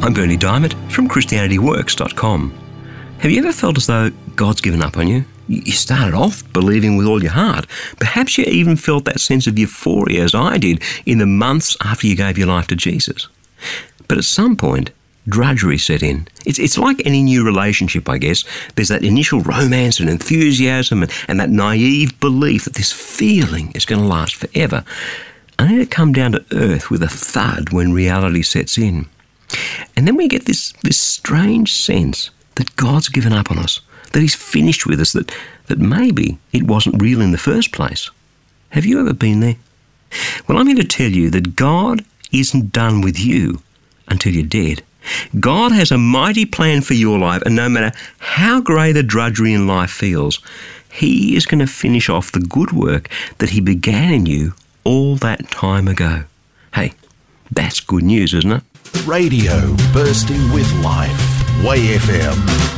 I'm Bernie Diamond from ChristianityWorks.com. Have you ever felt as though God's given up on you? You started off believing with all your heart. Perhaps you even felt that sense of euphoria as I did in the months after you gave your life to Jesus. But at some point, drudgery set in. It's like any new relationship, I guess. There's that initial romance and enthusiasm and that naive belief that this feeling is going to last forever, only to come down to earth with a thud when reality sets in. And then we get this strange sense that God's given up on us, that He's finished with us, that maybe it wasn't real in the first place. Have you ever been there? Well, I'm here to tell you that God isn't done with you until you're dead. God has a mighty plan for your life, and no matter how grey the drudgery in life feels, He is going to finish off the good work that He began in you all that time ago. Hey, that's good news, isn't it? Radio bursting with life. Way FM.